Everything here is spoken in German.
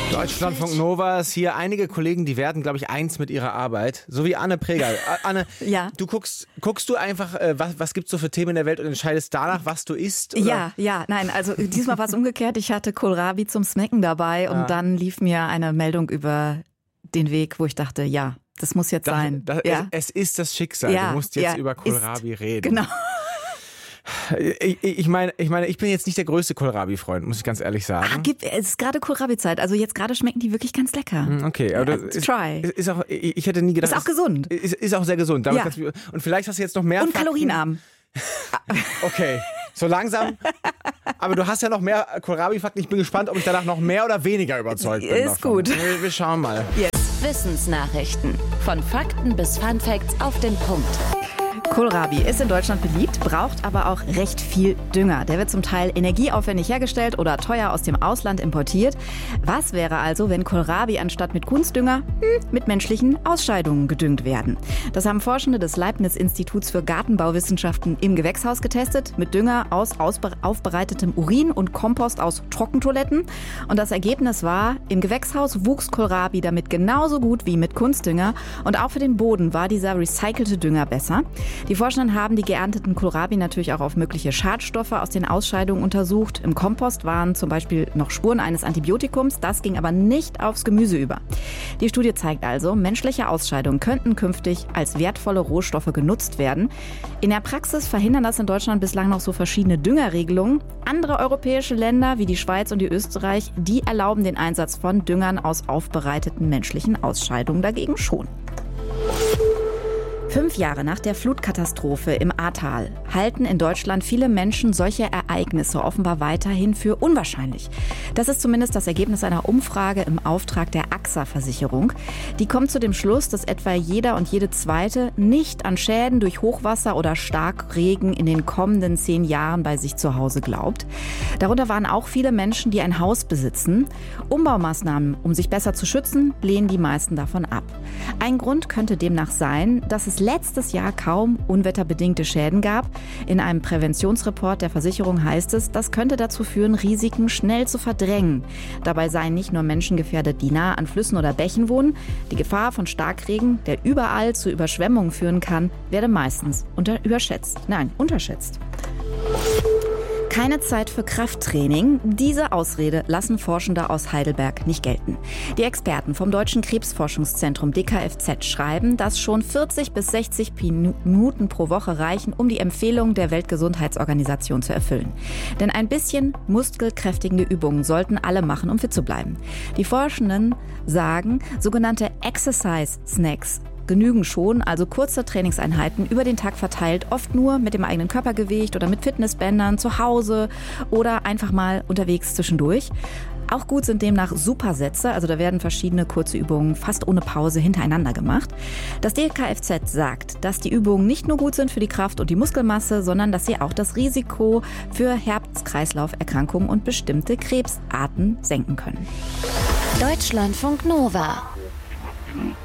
Deutschlandfunk Nova ist hier. Einige Kollegen, die werden, glaube ich, eins mit ihrer Arbeit. So wie Anne Preger. Anne, ja. Du guckst du einfach, was gibt es so für Themen in der Welt und entscheidest danach, was du isst? Oder? Ja, nein, also diesmal war es umgekehrt. Ich hatte Kohlrabi zum Snacken dabei und dann lief mir eine Meldung über den Weg, wo ich dachte, ja, das muss jetzt sein. Es ist das Schicksal. Du musst jetzt über Kohlrabi reden. Genau. Ich meine, ich bin jetzt nicht der größte Kohlrabi-Freund, muss ich ganz ehrlich sagen. Es ist gerade Kohlrabi-Zeit, also jetzt gerade schmecken die wirklich ganz lecker. Okay, aber ist auch, ich hätte nie gedacht. Ist auch gesund. Ist auch sehr gesund. Ja. Und vielleicht hast du jetzt noch mehr Und Fakten. kalorienarm. Okay, so langsam. Aber du hast ja noch mehr Kohlrabi-Fakten. Ich bin gespannt, ob ich danach noch mehr oder weniger überzeugt bin. Ist davon. gut. Wir schauen mal. Yes. Wissensnachrichten. Von Fakten bis Funfacts auf den Punkt. Kohlrabi ist in Deutschland beliebt, braucht aber auch recht viel Dünger. Der wird zum Teil energieaufwendig hergestellt oder teuer aus dem Ausland importiert. Was wäre also, wenn Kohlrabi anstatt mit Kunstdünger mit menschlichen Ausscheidungen gedüngt werden? Das haben Forschende des Leibniz-Instituts für Gartenbauwissenschaften im Gewächshaus getestet, mit Dünger aus aufbereitetem Urin und Kompost aus Trockentoiletten. Und das Ergebnis war, im Gewächshaus wuchs Kohlrabi damit genauso gut wie mit Kunstdünger. Und auch für den Boden war dieser recycelte Dünger besser. Die Forschenden haben die geernteten Kohlrabi natürlich auch auf mögliche Schadstoffe aus den Ausscheidungen untersucht. Im Kompost waren zum Beispiel noch Spuren eines Antibiotikums. Das ging aber nicht aufs Gemüse über. Die Studie zeigt also, menschliche Ausscheidungen könnten künftig als wertvolle Rohstoffe genutzt werden. In der Praxis verhindern das in Deutschland bislang noch so verschiedene Düngerregelungen. Andere europäische Länder wie die Schweiz und die Österreich, die erlauben den Einsatz von Düngern aus aufbereiteten menschlichen Ausscheidungen dagegen schon. 5 Jahre nach der Flutkatastrophe im Ahrtal halten in Deutschland viele Menschen solche Ereignisse offenbar weiterhin für unwahrscheinlich. Das ist zumindest das Ergebnis einer Umfrage im Auftrag der AXA-Versicherung. Die kommt zu dem Schluss, dass etwa jeder und jede Zweite nicht an Schäden durch Hochwasser oder Starkregen in den kommenden 10 Jahren bei sich zu Hause glaubt. Darunter waren auch viele Menschen, die ein Haus besitzen. Umbaumaßnahmen, um sich besser zu schützen, lehnen die meisten davon ab. Ein Grund könnte demnach sein, dass es letztes Jahr kaum unwetterbedingte Schäden gab. In einem Präventionsreport der Versicherung heißt es, das könnte dazu führen, Risiken schnell zu verdrängen. Dabei seien nicht nur Menschen gefährdet, die nah an Flüssen oder Bächen wohnen. Die Gefahr von Starkregen, der überall zu Überschwemmungen führen kann, werde meistens unterschätzt. Keine Zeit für Krafttraining. Diese Ausrede lassen Forschende aus Heidelberg nicht gelten. Die Experten vom Deutschen Krebsforschungszentrum DKFZ schreiben, dass schon 40 bis 60 Minuten pro Woche reichen, um die Empfehlungen der Weltgesundheitsorganisation zu erfüllen. Denn ein bisschen muskelkräftigende Übungen sollten alle machen, um fit zu bleiben. Die Forschenden sagen, sogenannte Exercise Snacks genügen schon, also kurze Trainingseinheiten über den Tag verteilt, oft nur mit dem eigenen Körpergewicht oder mit Fitnessbändern zu Hause oder einfach mal unterwegs zwischendurch. Auch gut sind demnach Supersätze, also da werden verschiedene kurze Übungen fast ohne Pause hintereinander gemacht. Das DKFZ sagt, dass die Übungen nicht nur gut sind für die Kraft und die Muskelmasse, sondern dass sie auch das Risiko für Herz-Kreislauf-Erkrankungen und bestimmte Krebsarten senken können. Deutschlandfunk Nova.